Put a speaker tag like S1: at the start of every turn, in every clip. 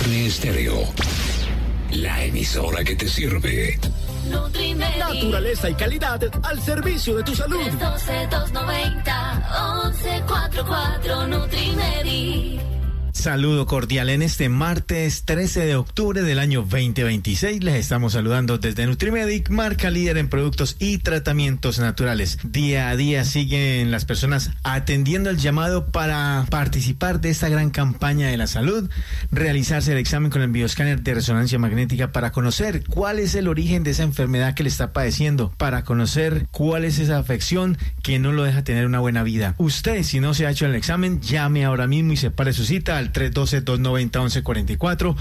S1: Omni Estéreo, la emisora que te sirve.
S2: Nutrimedi.
S3: Naturaleza y calidad al servicio de tu salud.
S2: 312-290-1144 Nutrimedi.
S4: Saludo cordial en este martes 13 de octubre del año 2026. Les estamos saludando desde Nutrimedic, marca líder en productos y tratamientos naturales. Día a día siguen las personas atendiendo el llamado para participar de esta gran campaña de la salud, realizarse el examen con el bioscáner de resonancia magnética para conocer cuál es el origen de esa enfermedad que le está padeciendo, para conocer cuál es esa afección que no lo deja tener una buena vida. Usted, si no se ha hecho el examen, llame ahora mismo y separe su cita al 312-290-1144,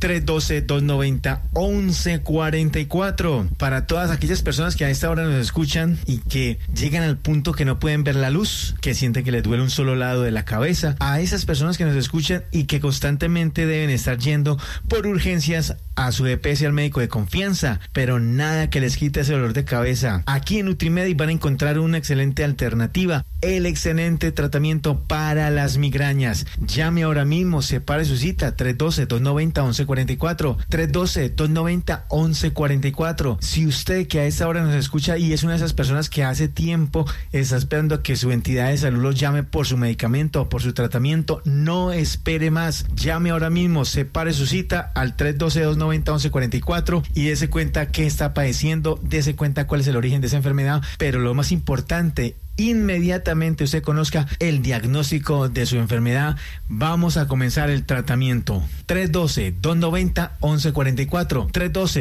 S4: 312-290-1144. Para todas aquellas personas que a esta hora nos escuchan y que llegan al punto que no pueden ver la luz, que sienten que les duele un solo lado de la cabeza, a esas personas que nos escuchan y que constantemente deben estar yendo por urgencias a su EPS, al médico de confianza, pero nada que les quite ese dolor de cabeza. Aquí en Nutrimedic van a encontrar una excelente alternativa, el excelente tratamiento para las migrañas. Llame ahora mismo, separe su cita, 312-290-1144, 312-290-1144. Si usted que a esta hora nos escucha y es una de esas personas que hace tiempo está esperando a que su entidad de salud los llame por su medicamento o por su tratamiento, no espere más. Llame ahora mismo, separe su cita al 312-290-1144 y dése cuenta qué está padeciendo, dése cuenta cuál es el origen de esa enfermedad, pero lo más importante, inmediatamente usted conozca el diagnóstico de su enfermedad, vamos a comenzar el tratamiento. 312-290-1144,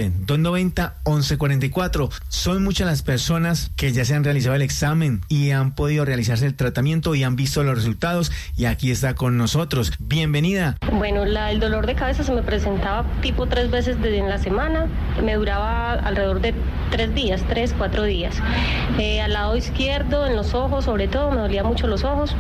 S4: 312-290-1144. Son muchas las personas que ya se han realizado el examen y han podido realizarse el tratamiento y han visto los resultados, y aquí está con nosotros. Bienvenida.
S5: Bueno, el dolor de cabeza se me presentaba tipo 3 veces en la semana, me duraba alrededor de 3 días, 4 días. Al lado izquierdo, en los ojos, sobre todo, me dolía mucho los ojos.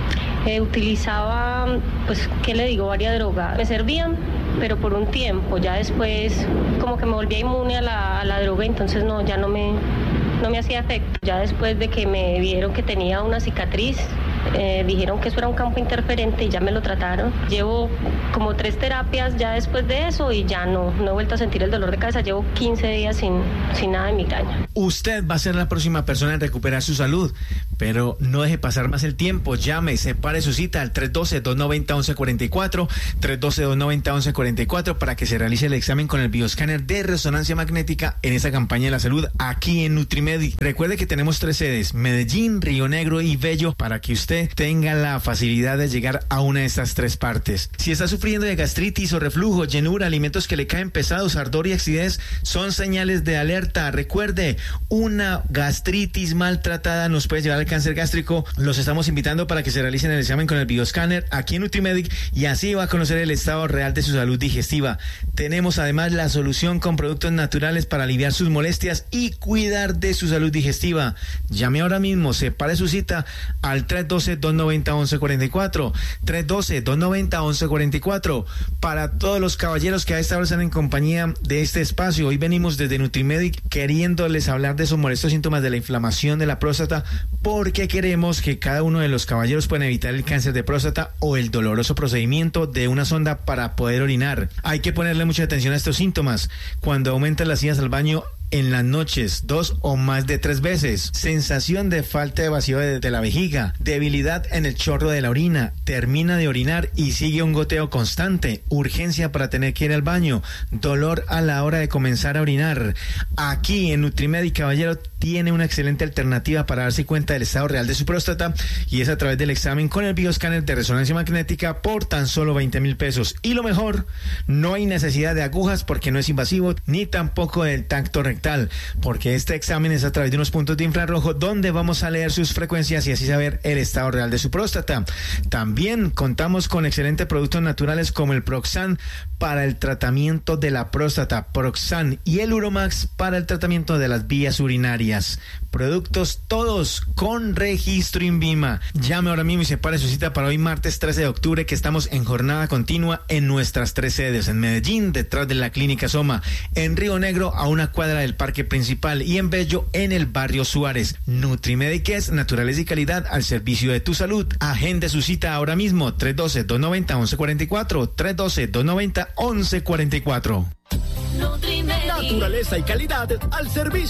S5: Utilizaba, pues, ¿qué le digo? Varias drogas. Me servían, pero por un tiempo. Ya después, como que me volvía inmune a la droga, entonces ya no me hacía efecto. Ya después de que me vieron que tenía una cicatriz, dijeron que eso era un campo interferente y ya me lo trataron. Llevo como 3 terapias ya después de eso y ya no he vuelto a sentir el dolor de cabeza. Llevo 15 días sin nada de migraña.
S4: Usted va a ser la próxima persona en recuperar su salud, pero no deje pasar más el tiempo. Llame, separe su cita al 312-290-1144, 312-290-1144 para que se realice el examen con el bioscáner de resonancia magnética en esa campaña de la salud aquí en Nutrimedic. Recuerde que tenemos 3 sedes, Medellín, Río Negro y Bello, para que usted tenga la facilidad de llegar a una de estas 3 partes. Si está sufriendo de gastritis o reflujo, llenura, alimentos que le caen pesados, ardor y acidez, son señales de alerta. Recuerde, una gastritis maltratada nos puede llevar al cáncer gástrico. Los estamos invitando para que se realicen el examen con el bioscáner aquí en Nutrimedic y así va a conocer el estado real de su salud digestiva. Tenemos además la solución con productos naturales para aliviar sus molestias y cuidar de su salud digestiva. Llame ahora mismo, separe su cita al 312-290-1144, 312-290-1144. Para todos los caballeros que a esta hora están en compañía de este espacio, hoy venimos desde Nutrimedic queriéndoles hablar de esos molestos síntomas de la inflamación de la próstata, porque queremos que cada uno de los caballeros pueda evitar el cáncer de próstata o el doloroso procedimiento de una sonda para poder orinar. Hay que ponerle mucha atención a estos síntomas. Cuando aumentan las idas al baño en las noches 2 o más de 3 veces, sensación de falta de vacío de la vejiga, debilidad en el chorro de la orina, termina de orinar y sigue un goteo constante, urgencia para tener que ir al baño, dolor a la hora de comenzar a orinar. Aquí en Nutrimedic, caballero, tiene una excelente alternativa para darse cuenta del estado real de su próstata, y es a través del examen con el bioscáner de resonancia magnética por tan solo 20,000 pesos. Y lo mejor, no hay necesidad de agujas porque no es invasivo, ni tampoco del tacto rectal, porque este examen es a través de unos puntos de infrarrojo donde vamos a leer sus frecuencias y así saber el estado real de su próstata. También contamos con excelentes productos naturales como el Proxan para el tratamiento de la próstata, Proxan, y el Uromax para el tratamiento de las vías urinarias. alimentarias. Productos todos con registro INVIMA. Llame ahora mismo y separe su cita para hoy martes 13 de octubre, que estamos en jornada continua en nuestras 3 sedes. En Medellín, detrás de la Clínica Soma. En Río Negro, a una cuadra del Parque Principal. Y en Bello, en el barrio Suárez. Nutrimedic es naturaleza y calidad al servicio de tu salud. Agende su cita ahora mismo. 312-290-1144. 312-290-1144.
S2: Nutrimedic.
S3: Naturaleza y calidad al servicio.